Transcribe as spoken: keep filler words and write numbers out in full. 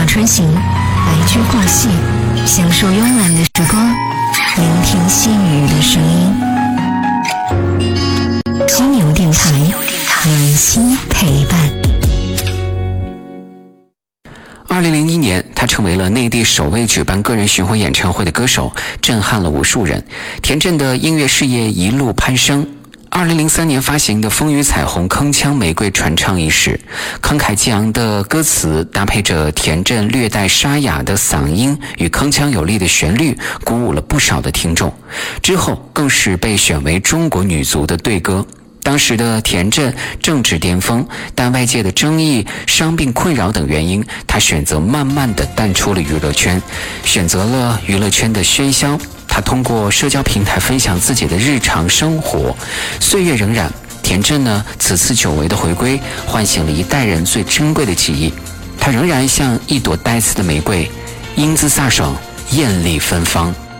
马穿行，白驹过隙，享受慵懒的时光，聆听细雨的声音。犀牛电台，暖心陪伴。 二零零一年，他成为了内地首位举办个人巡回演唱会的歌手，震撼了无数人。田震的音乐事业一路攀升。二零零三年发行的《风雨彩虹铿锵玫瑰》传唱一时，慷慨激昂的歌词搭配着田震略带沙哑的嗓音与铿锵有力的旋律，鼓舞了不少的听众。之后更是被选为中国女足的队歌。当时的田震正值巅峰，但外界的争议、伤病困扰等原因，他选择慢慢地淡出了娱乐圈，选择了娱乐圈的喧嚣。他通过社交平台分享自己的日常生活，岁月荏苒，田震呢此次久违的回归，唤醒了一代人最珍贵的记忆。他仍然像一朵带刺的玫瑰，英姿飒爽，艳丽芬芳。